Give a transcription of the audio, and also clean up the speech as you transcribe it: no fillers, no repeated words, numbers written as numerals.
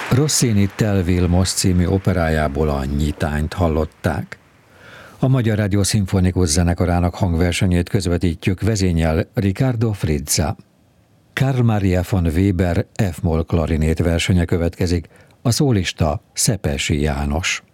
Rossini Tel Vilmos című operájából a nyitányt hallották. A Magyar Rádió Szimfonikus Zenekarának hangversenyét közvetítjük, vezényel Riccardo Frizza. Carl Maria von Weber F-moll klarinét versenye következik, a szólista Szepesi János.